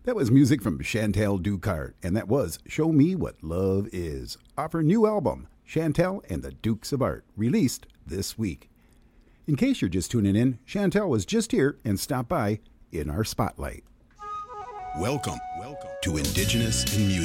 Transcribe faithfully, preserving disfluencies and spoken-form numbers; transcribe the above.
That was music from Chantal Ducart, and that was Show Me What Love Is, off her new album, Chantal and the Dukes of Art, released this week. In case you're just tuning in, Chantal was just here and stopped by in our spotlight. Welcome, welcome to Indigenous in Music.